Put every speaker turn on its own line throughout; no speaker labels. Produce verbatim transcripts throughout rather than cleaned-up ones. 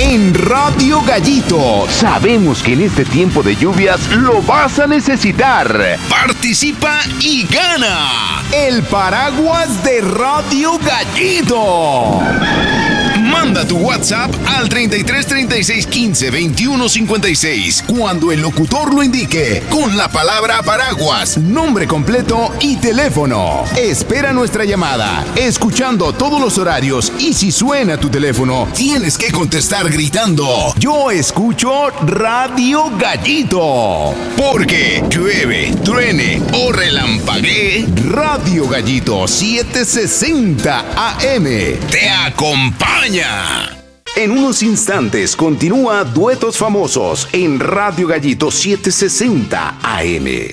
en Radio Gallito. Sabemos que en este tiempo de lluvias lo vas a necesitar. Participa y gana el paraguas de Radio Gallito. Manda tu WhatsApp al treinta y tres, treinta y seis, quince, veintiuno, cincuenta y seis cuando el locutor lo indique con la palabra paraguas, nombre completo y teléfono. Espera nuestra llamada, escuchando todos los horarios, y si suena tu teléfono, tienes que contestar gritando: yo escucho Radio Gallito. Porque llueve, truene o relampaguee, Radio Gallito setecientos sesenta A M te acompaña. En unos instantes continúa Duetos Famosos en Radio Gallito setecientos sesenta A M.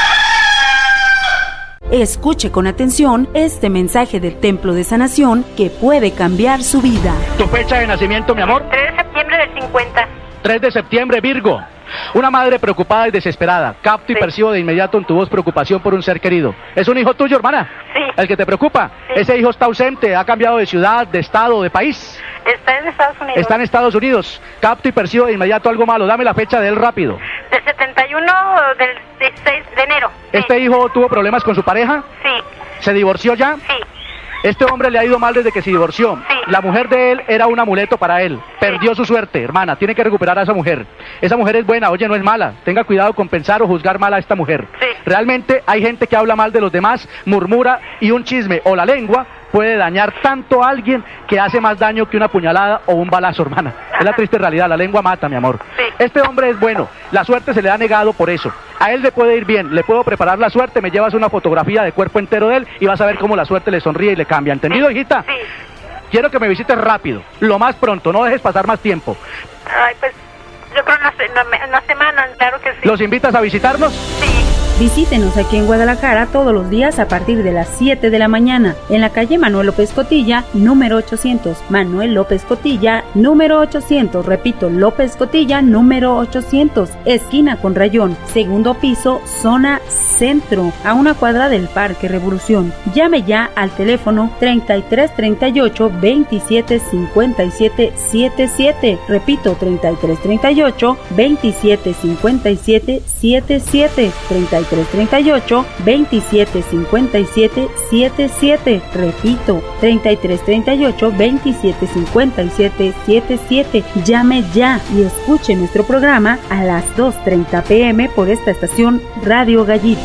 Escuche con atención este mensaje del Templo de Sanación que puede cambiar su vida.
¿Tu fecha de nacimiento, mi amor?
tres de septiembre del cincuenta.
tres de septiembre, Virgo. Una madre preocupada y desesperada. Capto y sí. percibo de inmediato en tu voz preocupación por un ser querido. ¿Es un hijo tuyo, hermana?
Sí.
¿El que te preocupa? Sí. ¿Ese hijo está ausente? ¿Ha cambiado de ciudad, de estado, de país?
Está en Estados Unidos.
Está en Estados Unidos. Capto y percibo de inmediato algo malo. Dame la fecha de él rápido.
Del setenta y uno del dieciséis de enero.
¿Este sí. hijo tuvo problemas con su pareja?
Sí.
¿Se divorció ya?
Sí.
Este hombre le ha ido mal desde que se divorció.
Sí.
La mujer de él era un amuleto para él. Perdió sí. su suerte, hermana. Tiene que recuperar a esa mujer. Esa mujer es buena, oye, no es mala. Tenga cuidado con pensar o juzgar mal a esta mujer.
Sí.
Realmente hay gente que habla mal de los demás, murmura, y un chisme o la lengua puede dañar tanto a alguien que hace más daño que una puñalada o un balazo, hermana. Es la triste realidad, la lengua mata, mi amor.
Sí.
Este hombre es bueno, la suerte se le ha negado por eso. A él le puede ir bien, le puedo preparar la suerte, me llevas una fotografía de cuerpo entero de él y vas a ver cómo la suerte le sonríe y le cambia. ¿Entendido, hijita?
Sí.
Quiero que me visites rápido, lo más pronto, no dejes pasar más tiempo.
Ay, pues yo creo una, una, una semana, claro que sí.
¿Los invitas a visitarnos?
Sí.
Visítenos aquí en Guadalajara todos los días a partir de las siete de la mañana, en la calle Manuel López Cotilla, número ochocientos. Manuel López Cotilla, número ochocientos. Repito, López Cotilla, número ochocientos. Esquina con Rayón, segundo piso, zona centro, a una cuadra del Parque Revolución. Llame ya al teléfono treinta y tres, treinta y ocho, veintisiete, cincuenta y siete, setenta y siete. Repito, treinta y tres, treinta y ocho, veintisiete, cincuenta y siete, setenta y siete. treinta y tres, treinta y ocho, veintisiete, cincuenta y siete, setenta y siete. Repito, treinta y tres, treinta y ocho, veintisiete, cincuenta y siete, setenta y siete. Llame ya y escuche nuestro programa a las dos treinta pm por esta estación Radio Gallito.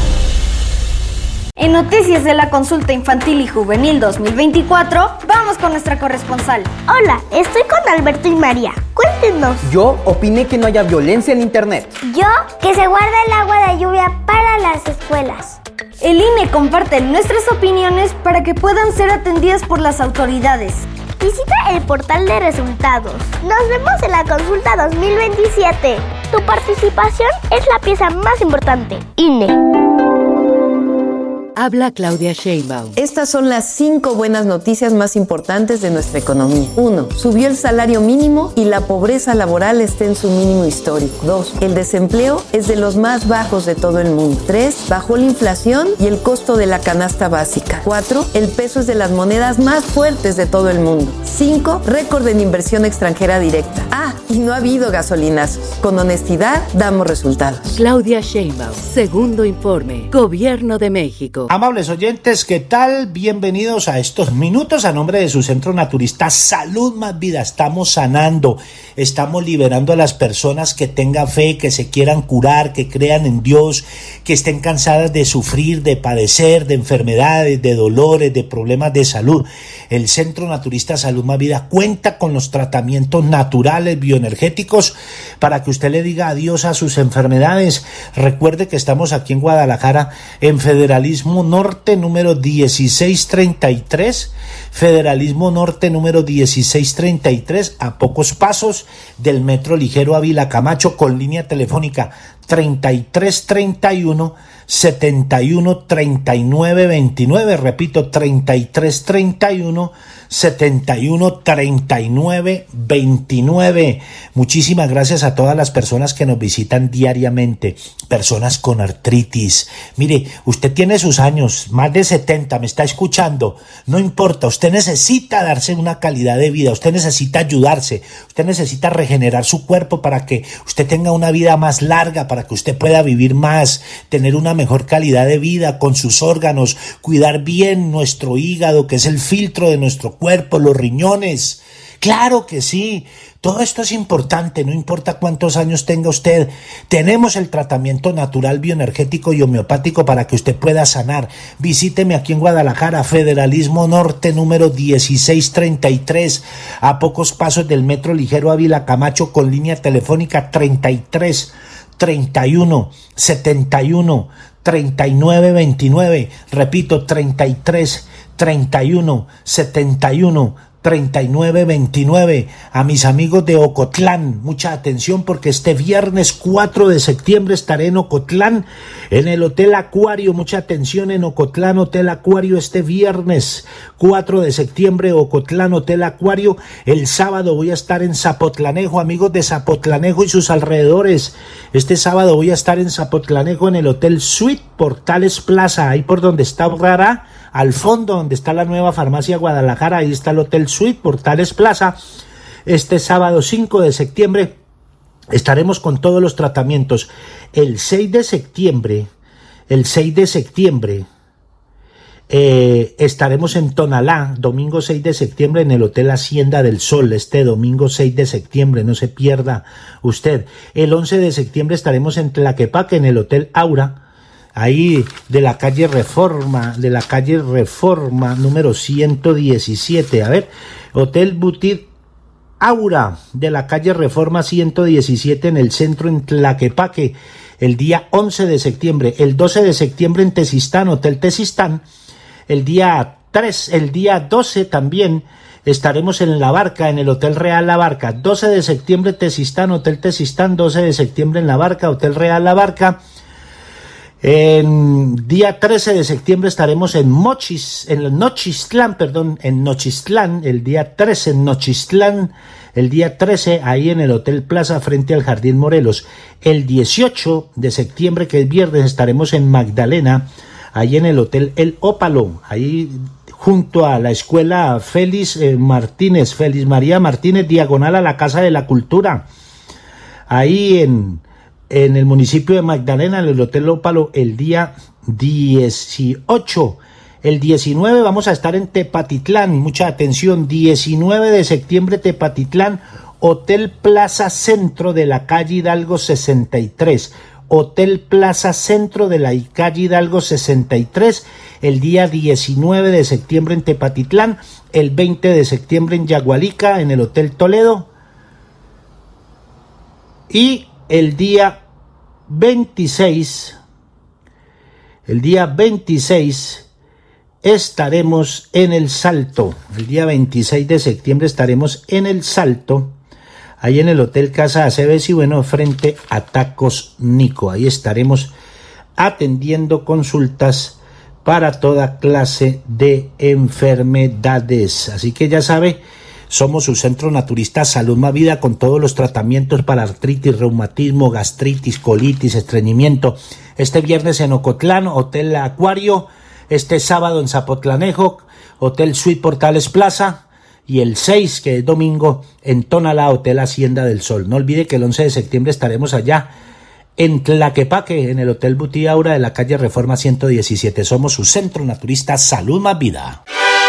En noticias de la consulta infantil y juvenil dos mil veinticuatro, vamos con nuestra corresponsal.
Hola, estoy con Alberto y María. Cuéntenos.
Yo opiné que no haya violencia en internet.
Yo, que se guarde el agua de lluvia para las escuelas.
El I N E comparte nuestras opiniones para que puedan ser atendidas por las autoridades.
Visita el portal de resultados. Nos vemos en la consulta dos mil veintisiete. Tu participación es la pieza más importante. I N E.
Habla Claudia Sheinbaum.
Estas son las cinco buenas noticias más importantes de nuestra economía. Uno, subió el salario mínimo y la pobreza laboral está en su mínimo histórico. Dos, el desempleo es de los más bajos de todo el mundo. Tres, bajó la inflación y el costo de la canasta básica. Cuatro, el peso es de las monedas más fuertes de todo el mundo. Cinco, récord en inversión extranjera directa. Ah, y no ha habido gasolinazos. Con honestidad damos resultados.
Claudia Sheinbaum, segundo informe, Gobierno de México.
Amables oyentes, ¿qué tal? Bienvenidos a estos minutos a nombre de su centro naturista Salud Más Vida. Estamos sanando, estamos liberando a las personas que tengan fe, que se quieran curar, que crean en Dios, que estén cansadas de sufrir, de padecer, de enfermedades, de dolores, de problemas de salud. El centro naturista Salud Más Vida cuenta con los tratamientos naturales, bioenergéticos, para que usted le diga adiós a sus enfermedades. Recuerde que estamos aquí en Guadalajara, en Federalismo Norte número dieciséis treinta y tres, Federalismo Norte número dieciséis treinta y tres, a pocos pasos del Metro Ligero Ávila Camacho, con línea telefónica treinta y tres treinta y uno, setenta y uno, treinta y nueve veintinueve, repito, treinta y tres treinta y uno, setenta y uno, treinta y nueve, veintinueve. Muchísimas gracias a todas las personas que nos visitan diariamente, personas con artritis. Mire, usted tiene sus años, más de setenta, me está escuchando, no importa, usted necesita darse una calidad de vida, usted necesita ayudarse, usted necesita regenerar su cuerpo para que usted tenga una vida más larga, para que usted pueda vivir más, tener una mejor calidad de vida con sus órganos, cuidar bien nuestro hígado, que es el filtro de nuestro cuerpo, los riñones. Claro que sí, todo esto es importante, no importa cuántos años tenga usted. Tenemos el tratamiento natural, bioenergético y homeopático para que usted pueda sanar. Visíteme aquí en Guadalajara, Federalismo Norte, número dieciséis treinta y tres, a pocos pasos del Metro Ligero Ávila Camacho, con línea telefónica treinta y tres, treinta y uno, setenta y uno, treinta y nueve, veintinueve. Repito, treinta y tres, treinta y uno, setenta y uno, treinta y nueve, veintinueve. A mis amigos de Ocotlán, mucha atención, porque este viernes cuatro de septiembre estaré en Ocotlán, en el Hotel Acuario. Mucha atención, en Ocotlán, Hotel Acuario, este viernes cuatro de septiembre, Ocotlán, Hotel Acuario. El sábado voy a estar en Zapotlanejo, amigos de Zapotlanejo y sus alrededores. Este sábado voy a estar en Zapotlanejo, en el Hotel Suite Portales Plaza, ahí por donde está Rara, al fondo donde está la nueva farmacia Guadalajara, ahí está el Hotel Suite Portales Plaza. Este sábado cinco de septiembre estaremos con todos los tratamientos. El seis de septiembre, el seis de septiembre eh, estaremos en Tonalá, domingo seis de septiembre, en el Hotel Hacienda del Sol, este domingo seis de septiembre, no se pierda usted. El once de septiembre estaremos en Tlaquepaque, en el Hotel Aura, ahí de la calle Reforma, de la calle Reforma número ciento diecisiete, a ver, Hotel Boutique Aura, de la calle Reforma ciento diecisiete, en el centro, en Tlaquepaque, el día once de septiembre. El doce de septiembre en Tezistán, Hotel Tezistán. El día tres, el día doce también estaremos en La Barca, en el Hotel Real La Barca. doce de septiembre Tezistán, Hotel Tezistán. doce de septiembre en La Barca, Hotel Real La Barca. En día trece de septiembre estaremos en Mochis, en Nochistlán, perdón, en Nochistlán, el día trece en Nochistlán, el día trece ahí en el Hotel Plaza frente al Jardín Morelos. El dieciocho de septiembre, que es viernes, estaremos en Magdalena, ahí en el Hotel El Ópalo, ahí junto a la escuela Félix eh, Martínez, Félix María Martínez, diagonal a la Casa de la Cultura, ahí en en el municipio de Magdalena, en el Hotel Ópalo, el día dieciocho. El diecinueve vamos a estar en Tepatitlán, mucha atención, diecinueve de septiembre Tepatitlán, Hotel Plaza Centro de la calle Hidalgo sesenta y tres, Hotel Plaza Centro de la calle Hidalgo sesenta y tres, el día diecinueve de septiembre en Tepatitlán, el veinte de septiembre en Yagualica, en el Hotel Toledo, y el día veintiséis, el día veintiséis estaremos en El Salto. El día veintiséis de septiembre estaremos en El Salto, ahí en el Hotel Casa Aceves y bueno, frente a Tacos Nico. Ahí estaremos atendiendo consultas para toda clase de enfermedades. Así que ya sabe, somos su centro naturista Salud Más Vida, con todos los tratamientos para artritis, reumatismo, gastritis, colitis, estreñimiento. Este viernes en Ocotlán, Hotel Acuario. Este sábado en Zapotlanejo, Hotel Suite Portales Plaza. Y el seis, que es domingo, en Tonalá, Hotel Hacienda del Sol. No olvide que el once de septiembre estaremos allá en Tlaquepaque, en el Hotel Boutique Aura de la calle Reforma ciento diecisiete. Somos su centro naturista Salud Más Vida.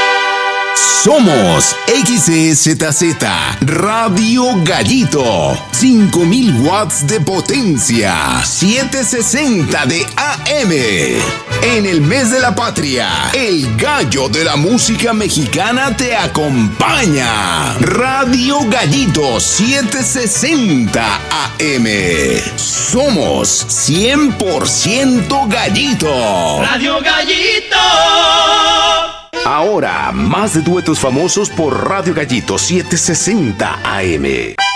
Somos X E Z Z Radio Gallito, cinco mil watts de potencia, setecientos sesenta de A M. En el mes de la patria, el gallo de la música mexicana te acompaña. Radio Gallito setecientos sesenta A M. Somos cien por ciento gallito.
Radio Gallito.
Ahora, más de duetos famosos por Radio Gallito setecientos sesenta A M.